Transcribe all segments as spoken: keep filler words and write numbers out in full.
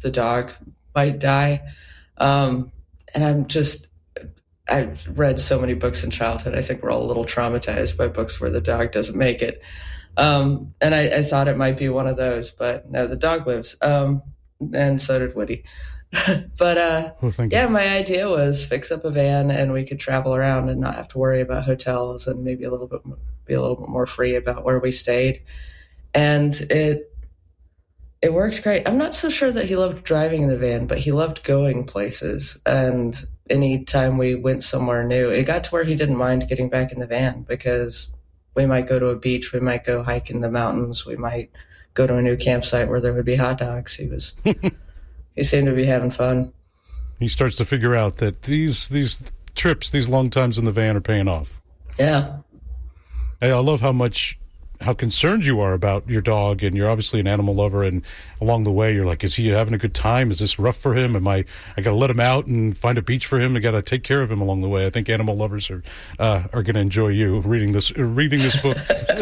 the dog might die. Um, and I'm just, I've read so many books in childhood. I think we're all a little traumatized by books where the dog doesn't make it. Um, and I, I thought it might be one of those, but no, the dog lives. Um, and so did Woody. but uh, oh, yeah, my idea was fix up a van and we could travel around and not have to worry about hotels and maybe a little bit be a little bit more free about where we stayed. And it it worked great. I'm not so sure that he loved driving the van, but he loved going places. And anytime we went somewhere new, it got to where he didn't mind getting back in the van because we might go to a beach, we might go hike in the mountains, we might go to a new campsite where there would be hot dogs. He was he seemed to be having fun. He starts to figure out that these these trips, these long times in the van are paying off. Yeah. I love how much, how concerned you are about your dog, and you're obviously an animal lover, and along the way you're like, is he having a good time? Is this rough for him? Am I, I got to let him out and find a beach for him. I got to take care of him along the way. I think animal lovers are, uh, are going to enjoy you reading this, reading this book.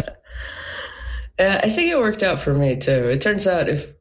Yeah, I think it worked out for me too. It turns out if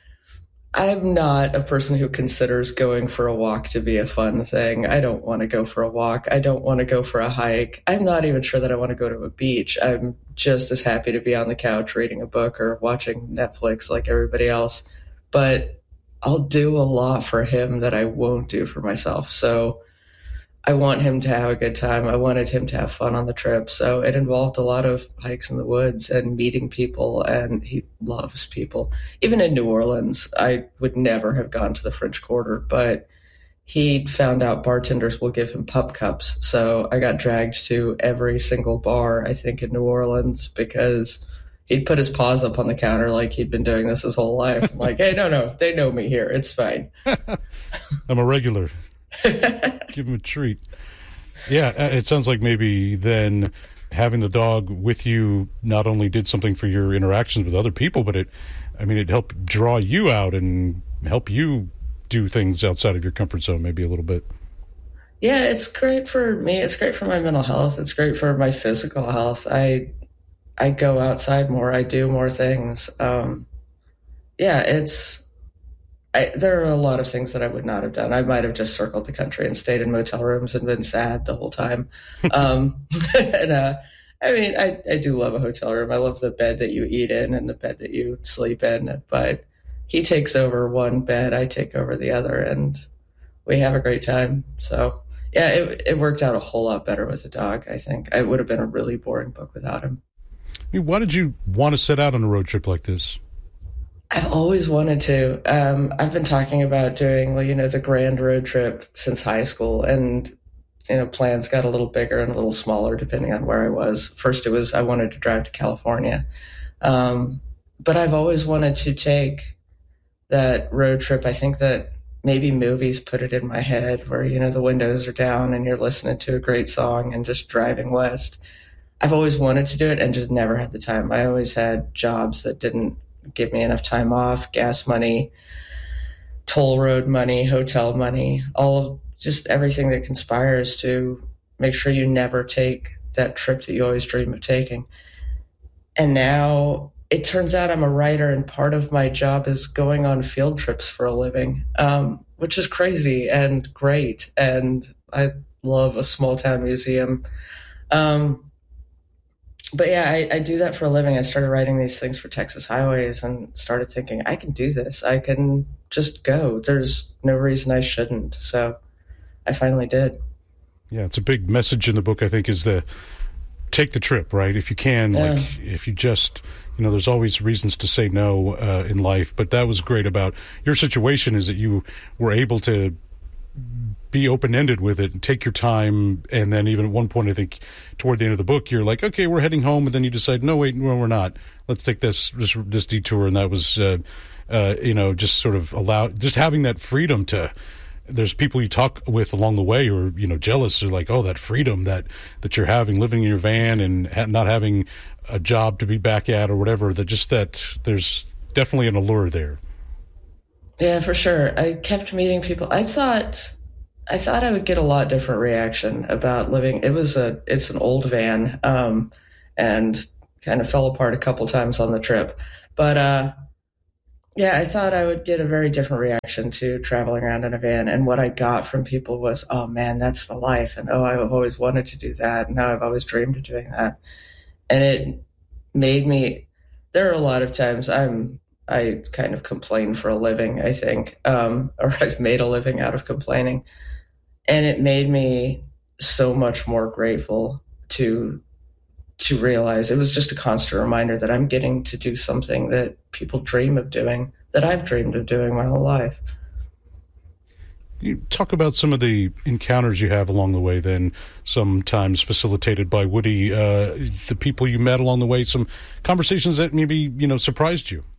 I'm not a person who considers going for a walk to be a fun thing. I don't want to go for a walk. I don't want to go for a hike. I'm not even sure that I want to go to a beach. I'm just as happy to be on the couch reading a book or watching Netflix like everybody else. But I'll do a lot for him that I won't do for myself. So I want him to have a good time. I wanted him to have fun on the trip. So it involved a lot of hikes in the woods and meeting people, and he loves people. Even in New Orleans, I would never have gone to the French Quarter, but he found out bartenders will give him pup cups. So I got dragged to every single bar, I think, in New Orleans because he'd put his paws up on the counter like he'd been doing this his whole life. I'm like, hey, no, no, they know me here. It's fine. I'm a regular. Give him a treat. Yeah, it sounds like maybe then having the dog with you not only did something for your interactions with other people, but it, I mean, it helped draw you out and help you do things outside of your comfort zone maybe a little bit. Yeah, it's great for me. It's great for my mental health. It's great for my physical health. I I go outside more. I do more things. Um, yeah, it's... I, there are a lot of things that I would not have done. I might have just circled the country and stayed in motel rooms and been sad the whole time. Um, and uh, I mean, I, I do love a hotel room. I love the bed that you eat in and the bed that you sleep in. But he takes over one bed, I take over the other, and we have a great time. So, yeah, it, it worked out a whole lot better with a dog, I think. It would have been a really boring book without him. I mean, why did you want to set out on a road trip like this? I've always wanted to. Um, I've been talking about doing, you know, the grand road trip since high school, and, you know, plans got a little bigger and a little smaller depending on where I was. First, it was I wanted to drive to California. Um, but I've always wanted to take that road trip. I think that maybe movies put it in my head where, you know, the windows are down and you're listening to a great song and just driving west. I've always wanted to do it and just never had the time. I always had jobs that didn't give me enough time off, gas money, toll road money, hotel money, all of just everything that conspires to make sure you never take that trip that you always dream of taking. And now it turns out I'm a writer, and part of my job is going on field trips for a living, um, which is crazy and great. And I love a small town museum. Um, But yeah, I, I do that for a living. I started writing these things for Texas Highways and started thinking, I can do this. I can just go. There's no reason I shouldn't. So I finally did. Yeah, it's a big message in the book, I think, is the take the trip, right? If you can, Yeah. like, if you just, you know, there's always reasons to say no uh, in life. But that was great about your situation, is that you were able to be open-ended with it and take your time. And then even at one point, I think toward the end of the book, you're like, okay, we're heading home. And then you decide, no, wait, no, we're not. Let's take this, this, this detour. And that was, uh, uh, you know, just sort of allow, just having that freedom to, there's people you talk with along the way who are, you know, jealous, or like, oh, that freedom that, that you're having, living in your van and ha- not having a job to be back at or whatever, that just that there's definitely an allure there. Yeah, for sure. I kept meeting people. I thought, I thought I would get a lot different reaction about living. It was a, it's an old van, um, and kind of fell apart a couple times on the trip. But, uh, Yeah, I thought I would get a very different reaction to traveling around in a van. And what I got from people was, oh man, that's the life. And oh, I've always wanted to do that. And now I've always dreamed of doing that. And it made me, there are a lot of times I'm, I kind of complain for a living, I think, um, or I've made a living out of complaining. And it made me so much more grateful to to realize it was just a constant reminder that I'm getting to do something that people dream of doing, that I've dreamed of doing my whole life. You talk about some of the encounters you have along the way, then sometimes facilitated by Woody, uh, the people you met along the way, some conversations that maybe, you know, surprised you.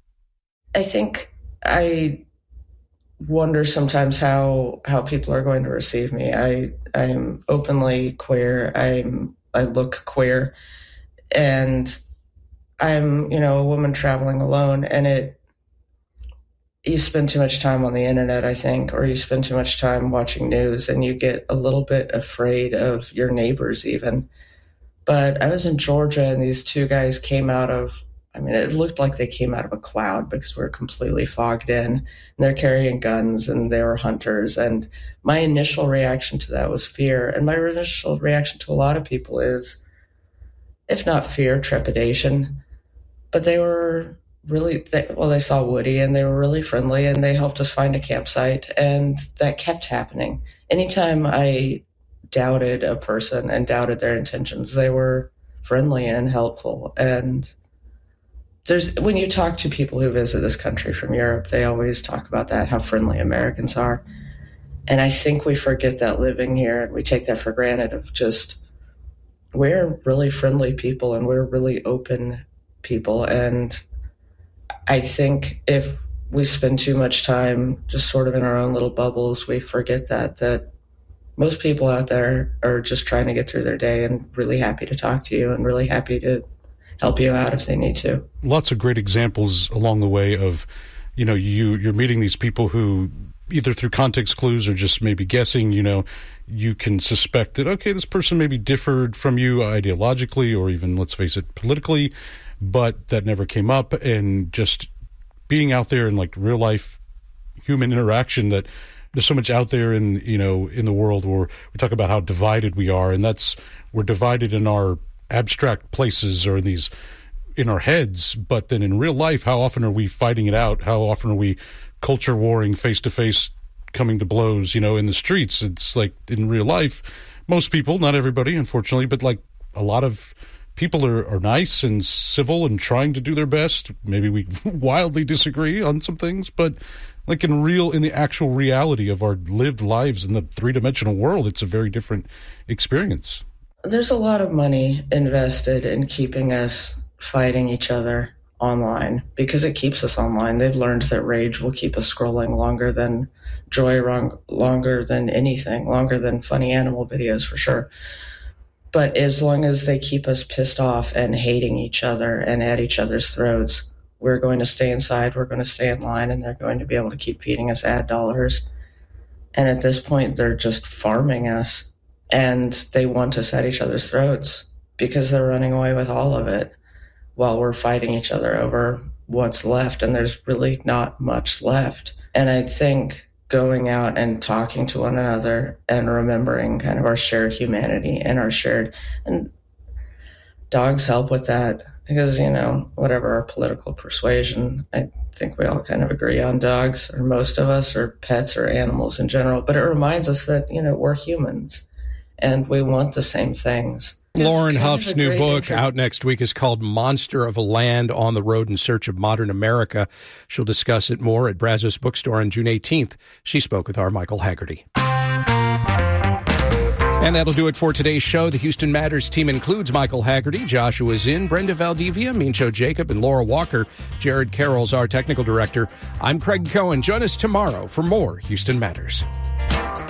I think I wonder sometimes how how people are going to receive me. I I'm openly queer. I'm I look queer, and I'm, you know, a woman traveling alone, and it, you spend too much time on the internet, I think, or you spend too much time watching news, and you get a little bit afraid of your neighbors even. But I was in Georgia, and these two guys came out of, I mean, it looked like they came out of a cloud because we were completely fogged in, and they're carrying guns, and they were hunters. And my initial reaction to that was fear. And my initial reaction to a lot of people is, if not fear, trepidation. But they were really, they, well, they saw Woody, and they were really friendly, and they helped us find a campsite. And that kept happening. Anytime I doubted a person and doubted their intentions, they were friendly and helpful. And there's, when you talk to people who visit this country from Europe, they always talk about that, how friendly Americans are. And I think we forget that living here, and we take that for granted of just, we're really friendly people, and we're really open people. And I think if we spend too much time just sort of in our own little bubbles, we forget that, that most people out there are just trying to get through their day and really happy to talk to you and really happy to help you out if they need to. Lots of great examples along the way of, you know, you, you're meeting these people who either through context clues or just maybe guessing, you know, you can suspect that, okay, this person maybe differed from you ideologically or even, let's face it, politically, but that never came up. And just being out there in like real life human interaction, that there's so much out there in, you know, in the world where we talk about how divided we are. And that's, we're divided in our abstract places or in these, in our heads. But then in real life, how often are we fighting it out? How often are we culture warring face to face, coming to blows, you know, in the streets? It's like in real life, most people, not everybody, unfortunately, but like a lot of people are, are nice and civil and trying to do their best. Maybe we wildly disagree on some things, but like in real, in the actual reality of our lived lives in the three-dimensional world, it's a very different experience. There's a lot of money invested in keeping us fighting each other online because it keeps us online. They've learned that rage will keep us scrolling longer than joy, wrong, longer than anything, longer than funny animal videos for sure. But as long as they keep us pissed off and hating each other and at each other's throats, we're going to stay inside, we're going to stay in line, and they're going to be able to keep feeding us ad dollars. And at this point, they're just farming us, and they want us at each other's throats because they're running away with all of it while we're fighting each other over what's left, and there's really not much left. And I think going out and talking to one another and remembering kind of our shared humanity and our shared, and dogs help with that because, you know, whatever our political persuasion, I think we all kind of agree on dogs, or most of us, or pets or animals in general. But it reminds us that, you know, we're humans and we want the same things. Lauren Huff's new book intro. out next week is called Monster of a Land, On the Road in Search of Modern America. She'll discuss it more at Brazos Bookstore on June eighteenth. She spoke with our Michael Haggerty. And that'll do it for today's show. The Houston Matters team includes Michael Haggerty, Joshua Zinn, Brenda Valdivia, Mincho Jacob, and Laura Walker. Jared Carroll's our technical director. I'm Craig Cohen. Join us tomorrow for more Houston Matters.